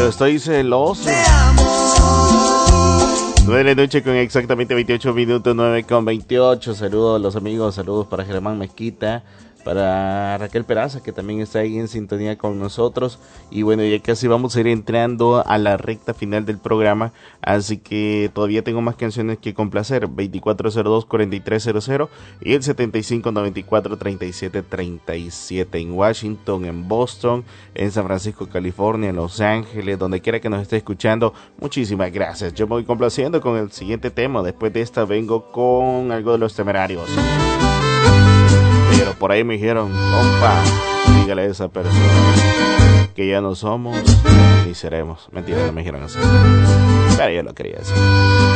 estoy celoso. 9 de la noche con exactamente 28 minutos, 9 con 28. Saludos a los amigos, saludos para Germán Mezquita, para Raquel Peraza, que también está ahí en sintonía con nosotros. Y bueno, ya casi vamos a ir entrando a la recta final del programa, así que todavía tengo más canciones que complacer. 2402-4300 y el 7594-3737 en Washington, en Boston, en San Francisco, California, en Los Ángeles, donde quiera que nos esté escuchando. Muchísimas gracias. Yo me voy complaciendo con el siguiente tema. Después de esta vengo con algo de Los Temerarios. Pero por ahí me dijeron, compa, dígale a esa persona que ya no somos ni seremos. Mentira, no me dijeron así. Pero yo lo quería decir.